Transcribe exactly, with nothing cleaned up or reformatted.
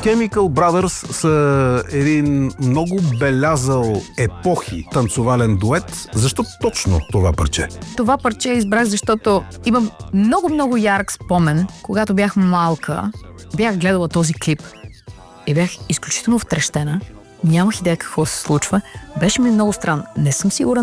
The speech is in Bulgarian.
Chemical Brothers са един много белязал епохи танцовален дует. Защо точно това парче? Това парче избрах, защото имам много-много ярък спомен. Когато бях малка, бях гледала този клип и бях изключително втрещена. Нямах идея какво се случва. Беше ми много странно. Не съм сигурна